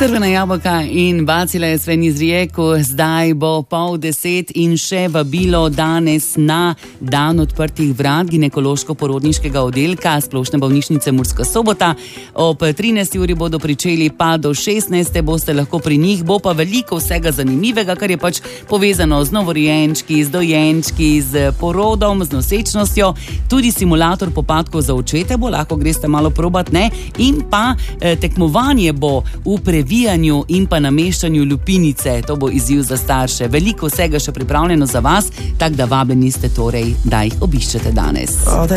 Crvena jabolka in bacila je Sven iz Rijeku. Zdaj bo 9:30 in še vabilo danes na dan odprtih vrat ginekološko-porodniškega oddelka Splošne bolnišnice Murska Sobota. Ob 13. uri bodo pričeli, pa do 16. boste lahko pri njih. Bo pa veliko vsega zanimivega, kar je pač povezano z novorojenčki, z dojenčki, z porodom, z nosečnostjo. Tudi simulator popadkov za očete bo, lahko greste malo probat, ne? In pa tekmovanje bo v previjanju in pa nameščanju lupinice. To bo izziv za starše. Veliko vsega še pripravljeno za vas, tako da vabljeni ste torej, da jih obiščete danes.